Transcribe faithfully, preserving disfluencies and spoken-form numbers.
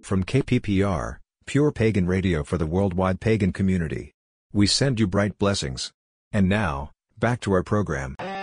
From K P P R, Pure Pagan Radio for the worldwide pagan community. We send you bright blessings. And now, back to our program.